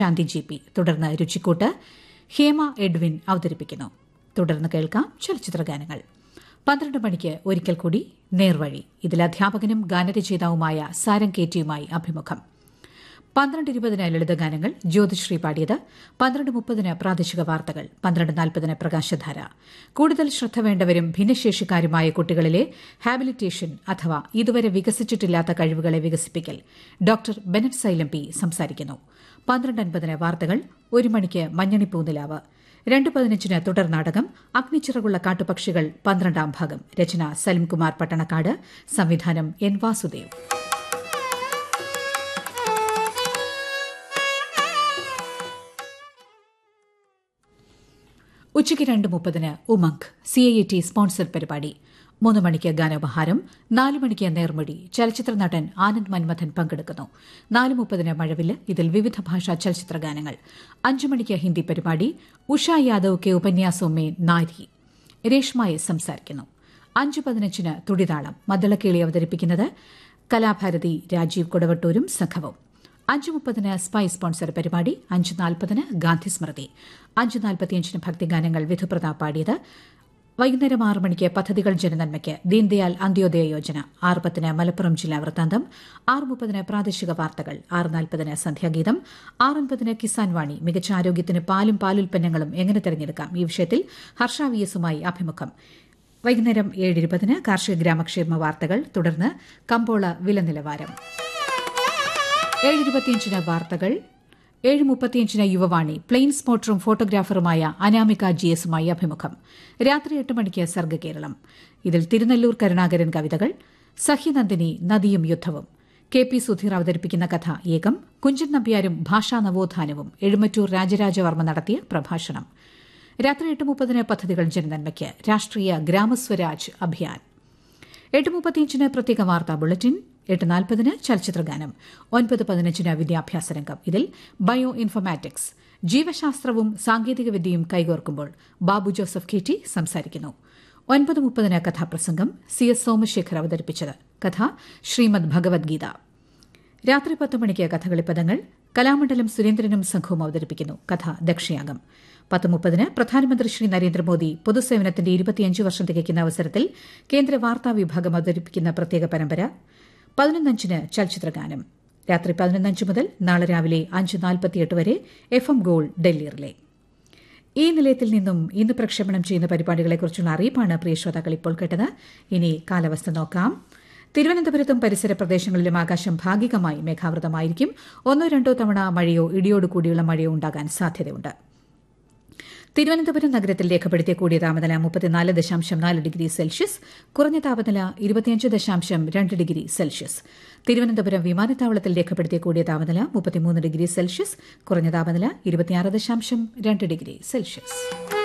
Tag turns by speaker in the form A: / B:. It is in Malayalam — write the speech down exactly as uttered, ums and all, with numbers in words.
A: ശാന്തി ജി പി. തുടർന്ന് രുചിക്കൂട്ട് ഹേമ എഡ്വിൻ അവതരിപ്പിക്കുന്നു. തുടർന്ന് കേൾക്കാം ചലച്ചിത്ര ഗാനങ്ങൾ. പന്ത്രണ്ട് മണിക്ക് ഒരിക്കൽ കൂടി നേർവഴി. ഇതിൽ അധ്യാപകനും ഗാനരചയിതാവുമായ സാരം കേറ്റിയുമായി അഭിമുഖം. പന്ത്രണ്ട് ഇരുപതിന് ലളിതഗാനങ്ങൾ ജ്യോതിശ്രീ പാടിയത്. പന്ത്രണ്ട് മുപ്പതിന് പ്രാദേശിക വാർത്തകൾ. പന്ത്രണ്ട് നാൽപ്പതിന് പ്രകാശധാര. കൂടുതൽ ശ്രദ്ധ വേണ്ടവരും ഭിന്നശേഷിക്കാരുമായ കുട്ടികളിലെ ഹാബിലിറ്റേഷൻ അഥവാ ഇതുവരെ വികസിച്ചിട്ടില്ലാത്ത കഴിവുകളെ വികസിപ്പിക്കൽ. ഡോക്ടർ ബെനറ്റ് സൈലം പി സംസാരിക്കുന്നു. പന്ത്രണ്ട് അൻപതിന് വാർത്തകൾ. ഒരു മണിക്ക് മഞ്ഞണിപ്പൂനിലാവ്. രണ്ട് പതിനഞ്ചിന് തുടർ നാടകം അഗ്നിച്ചിറകുള്ള കാട്ടുപക്ഷികൾ പന്ത്രണ്ടാം ഭാഗം. രചന സലിംകുമാർ പട്ടണക്കാട്. സംവിധാനം എൻ വാസുദേവ്. ഉച്ചയ്ക്ക് രണ്ട് മുപ്പതിന് Umang C I T sponsored പരിപാടി. മൂന്ന് മണിക്ക് ഗാനോപഹാരം. നാല് മണിക്ക് നേർമൊഴി. ചലച്ചിത്ര നടൻ ആനന്ദ് മന്മഥൻ പങ്കെടുക്കുന്നു. നാല് മുപ്പതിന് മഴവില്ല്. ഇതിൽ വിവിധ ഭാഷാ ചലച്ചിത്ര ഗാനങ്ങൾ. അഞ്ച് മണിക്ക് ഹിന്ദി പരിപാടി. ഉഷ യാദവ് കെ ഉപന്യാസവുമേ നാരി. രേഷ്മയെ സംസാരിക്കുന്നു. അഞ്ച് പതിനഞ്ചിന് തുടിതാളം. മദ്ദളക്കേളി അവതരിപ്പിക്കുന്നത് കലാഭാരതി രാജീവ് കൊടവട്ടൂരും സംഘവും. അഞ്ച് മുപ്പതിന് സ്പൈ സ്പോൺസർ പരിപാടി. അഞ്ച് നാൽപ്പതിന് ഗാന്ധി സ്മൃതി. അഞ്ച് നാൽപ്പത്തിയഞ്ചിന് ഭക്തിഗാനങ്ങൾ വിധുപ്രതാപ് പാടിയത്. വൈകുന്നേരം ആറ് മണിക്ക് പദ്ധതികൾ ജനനന്മയ്ക്ക് ദീൻദയാൽ അന്ത്യോദയ യോജന. ആറ് പത്തിന് മലപ്പുറം ജില്ലാ വൃത്താന്തം. ആറ് മുപ്പതിന് പ്രാദേശിക വാർത്തകൾ. ആറ് നാൽപ്പതിന് സന്ധ്യാഗീതം. ആറ് അൻപതിന് കിസാൻ വാണി. മികച്ച ആരോഗ്യത്തിന് പാലും പാലുൽപ്പന്നങ്ങളും എങ്ങനെ തെരഞ്ഞെടുക്കാം, ഈ വിഷയത്തിൽ ഹർഷ വി എസുമായി അഭിമുഖം. വൈകുന്നേരം ഏഴ് ഇരുപതിന് കാർഷിക ഗ്രാമക്ഷേമ വാർത്തകൾ. തുടർന്ന് കമ്പോള വില നിലവാരം. ഏഴ് ഇരുപത്തിയഞ്ചിന് വാർത്തകൾ. ഏഴ് മുപ്പത്തിയഞ്ചിന് യുവവാണി. പ്ലെയിൻ സ്പോട്ടറും ഫോട്ടോഗ്രാഫറുമായ അനാമിക ജി എസുമായി അഭിമുഖം. രാത്രി എട്ട് മണിക്ക് സർഗ്ഗകേരളം. ഇതിൽ തിരുനെല്ലൂർ കരുണാകരൻ കവിതകൾ. സഹ്യനന്ദിനി നദിയും യുദ്ധവും. കെ പി സുധീർ അവതരിപ്പിക്കുന്ന കഥ ഏകം. കുഞ്ചൻ നമ്പ്യാരും ഭാഷാ നവോത്ഥാനവും. എഴുമറ്റൂർ രാജരാജവർമ്മ നടത്തിയ പ്രഭാഷണം. രാത്രി എട്ട് മുപ്പതിന് പദ്ധതികൾ ജനനന്മയ്ക്ക് രാഷ്ട്രീയ ഗ്രാമസ്വരാജ് അഭിയാൻ. എട്ട് മുപ്പത്തിയഞ്ചിന് പ്രത്യേക വാർത്താ ബുള്ളറ്റിൻ. എട്ട് നാൽപ്പതിന് ചലച്ചിത്രഗാനം. ഒൻപത് പതിനഞ്ചിന് വിദ്യാഭ്യാസ രംഗം. ഇതിൽ ബയോ ഇൻഫർമാറ്റിക്സ് ജീവശാസ്ത്രവും സാങ്കേതികവിദ്യയും കൈകോർക്കുമ്പോൾ. ബാബു ജോസഫ് കെ സംസാരിക്കുന്നു. ഒൻപത് മുപ്പതിന് കഥാപ്രസംഗം. സി എസ് സോമശേഖർ അവതരിപ്പിച്ചത്. കഥ ശ്രീമദ് ഭഗവത്ഗീത. രാത്രി പത്ത് മണിക്ക് കഥകളിപ്പദങ്ങൾ. കലാമണ്ഡലം സുരേന്ദ്രനും സംഘവും അവതരിപ്പിക്കുന്നു. കഥ ദക്ഷയാഗം. പത്ത് മുപ്പതിന് പ്രധാനമന്ത്രി ശ്രീ നരേന്ദ്രമോദി പൊതുസേവനത്തിന്റെ ഇരുപത്തിയഞ്ച് വർഷം തികയ്ക്കുന്ന അവസരത്തിൽ കേന്ദ്ര വാർത്താ വിഭാഗം അവതരിപ്പിക്കുന്ന പ്രത്യേക പരമ്പര. പതിനൊന്നഞ്ചിന് ചലച്ചിത്രഗാനം. രാത്രി പതിനൊന്നഞ്ച് മുതൽ നാളെ രാവിലെ അഞ്ച് നാൽപ്പത്തിയെട്ട് വരെ F M gold Delhi relay. ഈ നിലയത്തിൽ നിന്നും ഇന്ന് പ്രക്ഷേപണം ചെയ്യുന്ന പരിപാടികളെക്കുറിച്ചുള്ള അറിയിപ്പാണ് പ്രിയ ശ്രോതാക്കൾ ഇപ്പോൾ കേട്ടത്. ഇനി കാലാവസ്ഥ നോക്കാം. തിരുവനന്തപുരത്തും പരിസര പ്രദേശങ്ങളിലും ആകാശം ഭാഗികമായി മേഘാവൃതമായിരിക്കും. ഒന്നോ രണ്ടോ തവണ മഴയോ ഇടിയോടുകൂടിയുള്ള മഴയോ ഉണ്ടാകാൻ സാധ്യതയുണ്ട്. തിരുവനന്തപുരം നഗരത്തിൽ രേഖപ്പെടുത്തിയ കൂടിയ താപനില മുപ്പത്തിനാല് ദശാംശം നാല് ഡിഗ്രി സെൽഷ്യസ്. കുറഞ്ഞ താപനില ഇരുപത്തിയഞ്ച് ദശാംശം രണ്ട് ഡിഗ്രി സെൽഷ്യസ്. തിരുവനന്തപുരം വിമാനത്താവളത്തിൽ രേഖപ്പെടുത്തിയ കൂടിയ താപനില മുപ്പത്തിമൂന്ന് ഡിഗ്രി സെൽഷ്യസ്. കുറഞ്ഞ താപനില ഇരുപത്തിയാറ് ദശാംശം രണ്ട് ഡിഗ്രി സെൽഷ്യസ്.